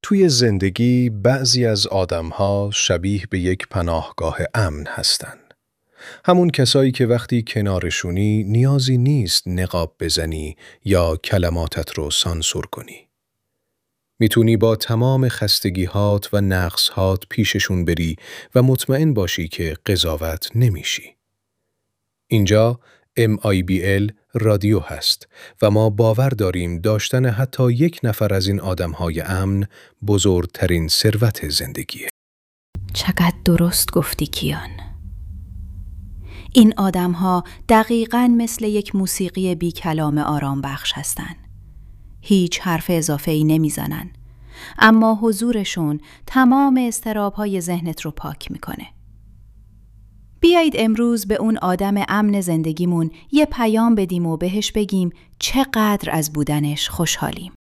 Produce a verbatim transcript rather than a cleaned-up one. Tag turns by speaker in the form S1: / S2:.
S1: توی زندگی بعضی از آدمها شبیه به یک پناهگاه امن هستن. همون کسایی که وقتی کنارشونی نیازی نیست نقاب بزنی یا کلماتت رو سانسور کنی. میتونی با تمام خستگی‌هات و نقص‌هات پیششون بری و مطمئن باشی که قضاوت نمیشی. اینجا ام آی بی ال رادیو هست و ما باور داریم داشتن حتی یک نفر از این آدم‌های امن بزرگترین ثروت زندگیه.
S2: چقدر درست گفتی کیان. این آدم‌ها دقیقاً مثل یک موسیقی بی کلام آرام بخش هستن. هیچ حرف اضافه‌ای نمیزنن، اما حضورشون تمام اضطراب‌های ذهنت رو پاک میکنه. بیایید امروز به اون آدم امن زندگیمون یه پیام بدیم و بهش بگیم چقدر از بودنش خوشحالیم.